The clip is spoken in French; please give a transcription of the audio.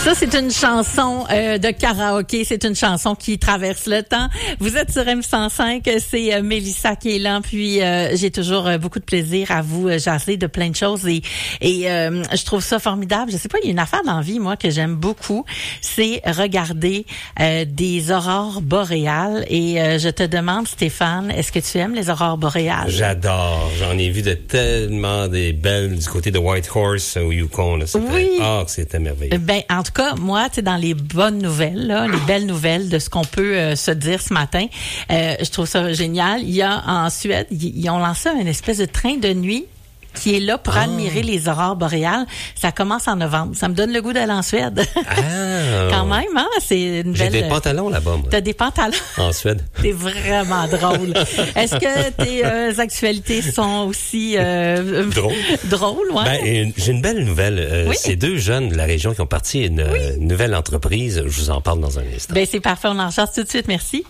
Ça, c'est une chanson de karaoké. C'est une chanson qui traverse le temps. Vous êtes sur M105. C'est Mélissa qui est là. Puis, j'ai toujours beaucoup de plaisir à vous jaser de plein de choses. Et je trouve ça formidable. Je sais pas, il y a une affaire dans la vie, moi, que j'aime beaucoup. C'est regarder des aurores boréales. Et je te demande, Stéphane, est-ce que tu aimes les aurores boréales? J'adore. J'en ai vu de tellement des belles du côté de Whitehorse au Yukon. Là. C'était merveilleux. Ben, en tout cas, moi, tu sais, dans les bonnes nouvelles, là, les belles nouvelles de ce qu'on peut se dire ce matin, je trouve ça génial. Il y a en Suède, ils ont lancé une espèce de train de nuit qui est là pour admirer les aurores boréales. Ça commence en novembre. Ça me donne le goût d'aller en Suède. Quand même, hein? C'est une belle... J'ai des pantalons là-bas, moi. T'as des pantalons? En Suède. T'es vraiment drôle. Est-ce que tes actualités sont aussi... drôles, ouais? Ben, j'ai une belle nouvelle. Oui. C'est deux jeunes de la région qui ont parti une nouvelle entreprise. Je vous en parle dans un instant. Ben, c'est parfait. On en chasse tout de suite. Merci.